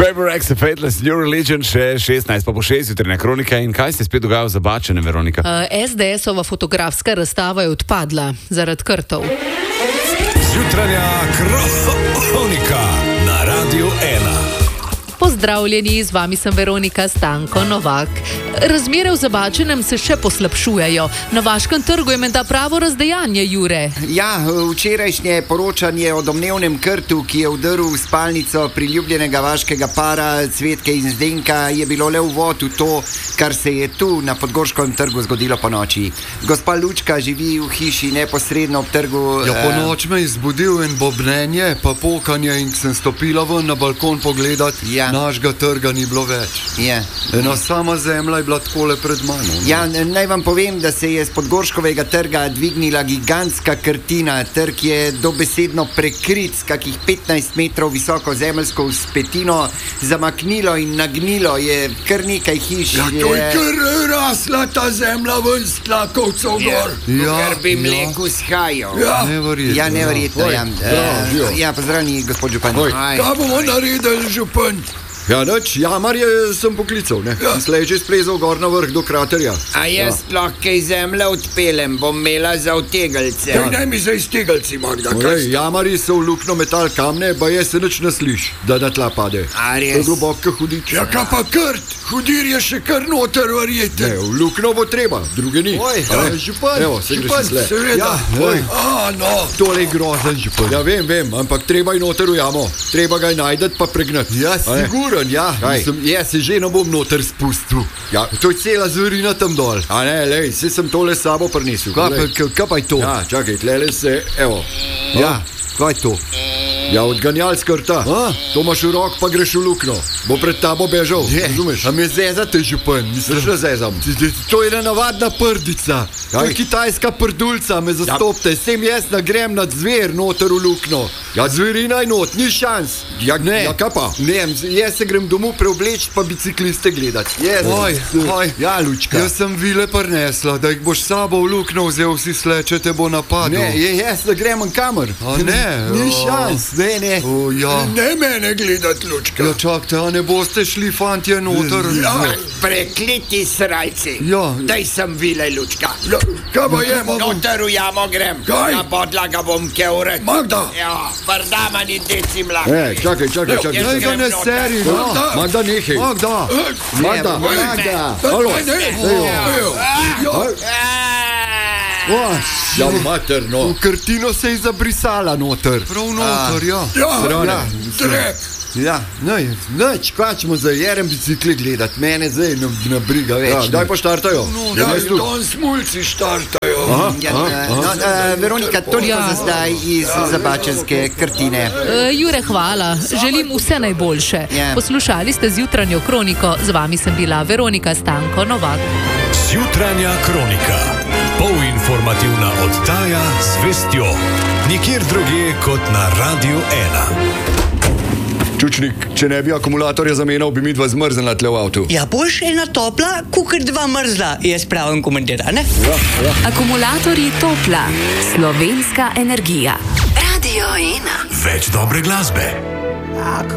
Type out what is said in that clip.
Paper X, A Fateless New Religion, še 16 pa po 6 jutranja kronika. In kaj se spet dogaja v Zabačenem, Veronika? SDS-ova fotografska razstava je odpadla zaradi krtov. Jutranja kronika na Radiu 1. Pozdravljeni, z vami sem Veronika Stanko Novak. Razmere v Zabačenem se še poslabšujejo. Na Vaškem trgu je menda pravo razdejanje, Jure. Ja, včerajšnje poročanje o domnevnem krtu, ki je vdrl v spalnico priljubljenega vaškega para Cvetke in Zdenka, je bilo le uvod v to, kar se je tu na Podgorškem trgu zgodilo po noči. Gospa Lučka živi v hiši neposredno ob trgu. Ja, po noč me je zbudil en bobnenje, pa pokanje in sem stopila ven na balkon pogledat. Ja. Našega trga ni bilo več. Ja. Ena sama zemlja je bila takole pred mano. Ja, naj vam povem, da se je z Podgorškovega trga dvignila gigantska krtina. Trg je dobesedno prekrit s kakih 15 metrov visoko zemeljsko vzpetino, zamaknilo in nagnilo je kar nekaj hiš. Ja, to je kar rasla ta zemlja ven s tlakovcev gor. Kar bi mleko shajal. Neverjetno. Ja, neverjetno. Ja, pozdravljeni, gospod župan. Kaj bomo naredili, župan? Ja, noč, jamarje sem poklical, ne? Ja. Slej že splezal gor na vrh do kraterja. A jaz sploh kaj zemlje odpelem, bom imela za vtegelce. Ja, ne mi za iztegelci, Magda. Jamarji so v lukno metal kamne, ba je se nič ne sliš, da na tla pade. A res? To je globoko hudič. Ja, kaj pa krt? Hudir je še kar noter, verjete. Ne, v lukno bo treba, druge ni. Župan, evo, se greš sle. Seveda. Ja, no. Tole je grozen, župan. Ja, vem, ampak treba je noter v jamo. Treba ga je najdet pa pregnati. Ja, sigurno. Ja, jaz se že ne bom noter spustil. Ja, to je cela zverina tam dol. A ne, lej, se sem tole s sabo prinesel. Kaj pa je to? Ja, čakaj, tlele se, evo. Ja, kaj je to? Ja, odganjal skrta. To imaš v rok, pa greš v lukno. Bo pred tabo bežal, razumeš? A me zezate, župan, misliš, da zezam? To je ena navadna prdica. To je kitajska prdulca, me zastopte. Sem jaz nagrem nad zver noter v lukno. Ja, zverina je not, ni šans. Ja, ne. Ja, kaj pa? Ne, jaz se grem domov preobleč, pa bicikliste gledat. Oj, ja, Lučka. Jaz sem vile prinesla, da jih boš sabo v lukno vzel, vsi sleče te bo napadil. Ne, jaz ne grem kamer. A ne? Ni šans, ne. O, ja. Ne mene gledat, Lučka. Ja, čakajte, a ne boste šli, fantje, noter? Ja, prekliti srajci. Ja. Daj sem vile, Lučka. Ja, kaj pa je, Magda? Noter v jamo grem. Kaj? Na podlaga bom keuret. Magda! Ja, vrdama ni deci mlak. Čakaj. Naj ga ne seri, no. Magda, nehaj. Magda. Halo. Ja, materno. V krtino se je zabrisala noter. Prav noter, ja. Ja, noč, kvačmo za jerem bicikli gledat. Mene zdaj ne briga več. Ja, daj pa štartajo. Ja, don smulci štartajo. Veronika, toliko za zdaj iz Zabačenske krtine. Jure, hvala. Želim vse najboljše. Poslušali ste Zjutranjo kroniko. Z vami sem bila Veronika Stanko Novak. Zjutranja kronika. Polinformativna oddaja z vestjo. Nikjer drugje kot na Radiu 1. Čučnik, če ne bi akumulatorja zamenjal, bi mi dva zmrznila tle v avtu. Ja, boš ena topla, kukar dva mrzla, jaz pravim komentira, ne? Ja. Akumulatorji Topla, slovenska energija. Radio 1. Več dobre glasbe.